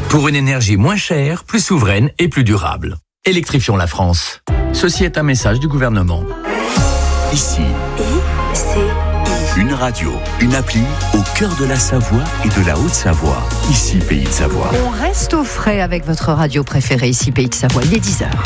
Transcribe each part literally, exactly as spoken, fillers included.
Pour une énergie moins chère, plus souveraine et plus durable. Électrifions la France. Ceci est un message du gouvernement. Ici, I C I. Une radio, une appli au cœur de la Savoie et de la Haute-Savoie. Ici, Pays de Savoie. On reste au frais avec votre radio préférée, ici, Pays de Savoie. Il est dix heures.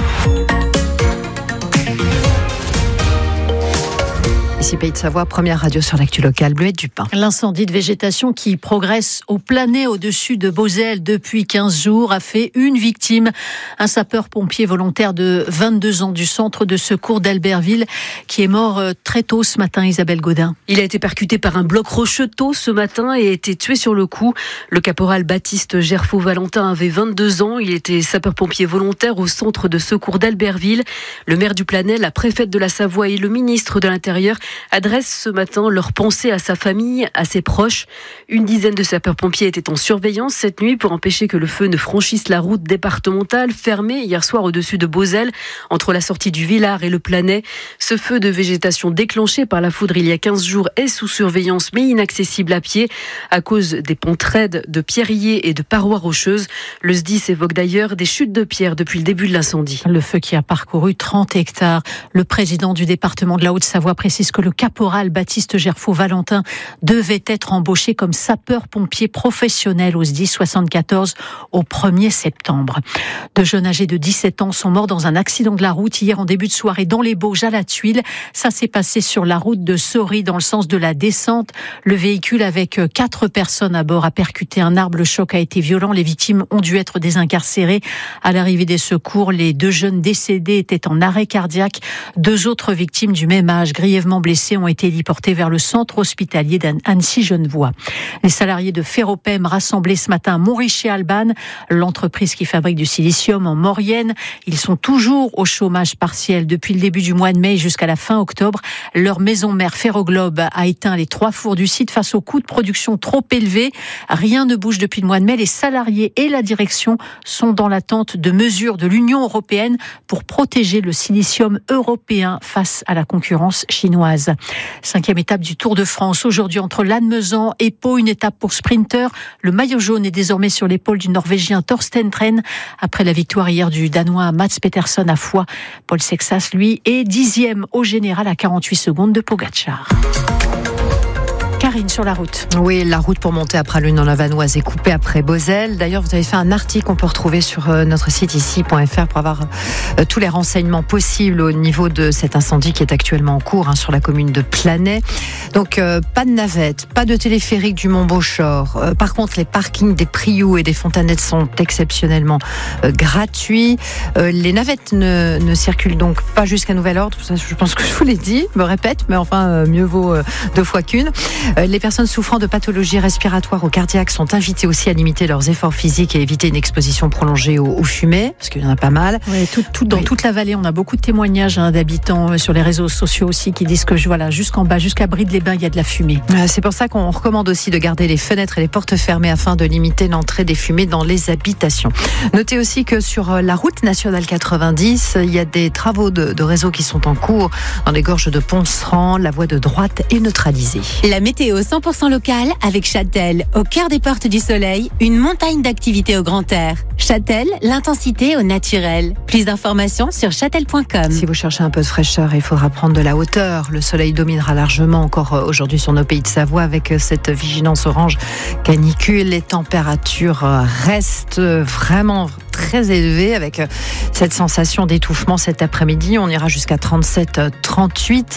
Ici Pays de Savoie, première radio sur l'actu locale, Bleuette du Pin. L'incendie de végétation qui progresse au Planet au-dessus de Beauzelle depuis quinze jours a fait une victime. Un sapeur-pompier volontaire de vingt-deux ans du centre de secours d'Albertville qui est mort très tôt ce matin, Isabelle Gaudin. Il a été percuté par un bloc rocheux tôt ce matin et a été tué sur le coup. Le caporal Baptiste Gerfaud-Valentin avait vingt-deux ans. Il était sapeur-pompier volontaire au centre de secours d'Albertville. Le maire du Planet, la préfète de la Savoie et le ministre de l'Intérieur adressent ce matin leurs pensées à sa famille, à ses proches. Une dizaine de sapeurs-pompiers étaient en surveillance cette nuit pour empêcher que le feu ne franchisse la route départementale fermée hier soir au-dessus de Beauzelle, entre la sortie du Villard et le Planet. Ce feu de végétation déclenché par la foudre il y a quinze jours est sous surveillance mais inaccessible à pied à cause des ponts raides de pierriers et de parois rocheuses. Le S D I S évoque d'ailleurs des chutes de pierre depuis le début de l'incendie. Le feu qui a parcouru trente hectares. Le président du département de la Haute-Savoie précise que le caporal Baptiste Gerfaud-Valentin devait être embauché comme sapeur-pompier professionnel au S D I S soixante-quatorze au premier septembre. Deux jeunes âgés de dix-sept ans sont morts dans un accident de la route hier en début de soirée dans les Bauges à la Tuile. Ça s'est passé sur la route de Saury dans le sens de la descente. Le véhicule avec quatre personnes à bord a percuté un arbre. Le choc a été violent. Les victimes ont dû être désincarcérées. À l'arrivée des secours, les deux jeunes décédés étaient en arrêt cardiaque. Deux autres victimes du même âge, grièvement blessés, ont été héliportés vers le centre hospitalier d'Annecy-Genevois. Les salariés de Ferropem rassemblés ce matin à Montrichet-Albanne, l'entreprise qui fabrique du silicium en Maurienne. Ils sont toujours au chômage partiel depuis le début du mois de mai jusqu'à la fin octobre. Leur maison mère Ferroglobe a éteint les trois fours du site face aux coûts de production trop élevés. Rien ne bouge depuis le mois de mai. Les salariés et la direction sont dans l'attente de mesures de l'Union européenne pour protéger le silicium européen face à la concurrence chinoise. Cinquième étape du Tour de France. Aujourd'hui, entre Lannemezan et Pau, une étape pour sprinter. Le maillot jaune est désormais sur l'épaule du Norvégien Thorsten Tren. Après la victoire hier du Danois Mats Peterson à Foix, Paul Sexas, lui, est dixième au général à quarante-huit secondes de Pogacar. Karine, sur la route. Oui, la route pour monter à Pralune dans la Vanoise est coupée après Beauzelle. D'ailleurs, vous avez fait un article qu'on peut retrouver sur notre site ici point f r pour avoir euh, tous les renseignements possibles au niveau de cet incendie qui est actuellement en cours hein, sur la commune de Planay. Donc, euh, pas de navette, pas de téléphérique du Mont-Beauchor. Euh, par contre, les parkings des Prioux et des Fontanettes sont exceptionnellement euh, gratuits. Euh, les navettes ne, ne circulent donc pas jusqu'à nouvel ordre. Ça, je pense que je vous l'ai dit, je me répète, mais enfin, euh, mieux vaut euh, deux fois qu'une. Les personnes souffrant de pathologies respiratoires ou cardiaques sont invitées aussi à limiter leurs efforts physiques et éviter une exposition prolongée aux, aux fumées, parce qu'il y en a pas mal. Oui, tout, tout, dans oui. toute la vallée, on a beaucoup de témoignages hein, d'habitants sur les réseaux sociaux aussi qui disent que voilà, jusqu'en bas, jusqu'à Bride-les-Bains, il y a de la fumée. C'est pour ça qu'on recommande aussi de garder les fenêtres et les portes fermées afin de limiter l'entrée des fumées dans les habitations. Notez aussi que sur la route nationale quatre-vingt-dix, il y a des travaux de, de réseau qui sont en cours dans les gorges de Ponceran. La voie de droite est neutralisée. La météo cent pour cent locale avec Châtel, au cœur des portes du soleil, une montagne d'activités au grand air. Châtel, l'intensité au naturel. Plus d'informations sur châtel point com. Si vous cherchez un peu de fraîcheur, il faudra prendre de la hauteur. Le soleil dominera largement encore aujourd'hui sur nos Pays de Savoie avec cette vigilance orange canicule. Les températures restent vraiment très élevées avec cette sensation d'étouffement cet après-midi. On ira jusqu'à trente-sept, trente-huit,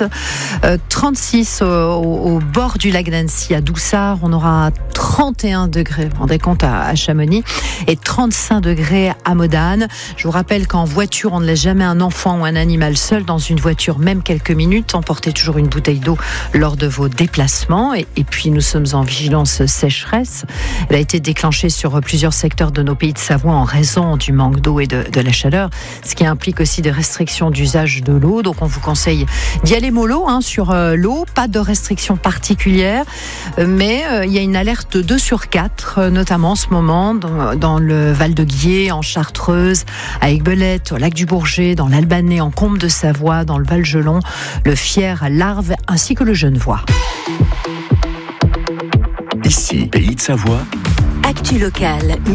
trente-six au, au bord du lac d'Annecy à Doussard. On aura trente et un degrés, vous vous rendez compte, à, à Chamonix et trente-cinq degrés à Modane. Je vous rappelle qu'en voiture, on ne laisse jamais un enfant ou un animal seul dans une voiture, même quelques minutes. Emportez toujours une bouteille d'eau lors de vos déplacements. Et, et puis, nous sommes en vigilance sécheresse. Elle a été déclenchée sur plusieurs secteurs de nos Pays de Savoie en raison du manque d'eau et de, de la chaleur, ce qui implique aussi des restrictions d'usage de l'eau. Donc, on vous conseille d'y aller mollo hein, sur euh, l'eau. Pas de restrictions particulières, euh, mais euh, il y a une alerte deux sur quatre, euh, notamment en ce moment dans, dans le Val de Guiers, en Chartreuse, à Aiguebelette, au lac du Bourget, dans l'Albanais, en Combe de Savoie, dans le Val-Gelon, le Fier, l'Arve, ainsi que le Genevois. Ici, Pays de Savoie. Actu locale.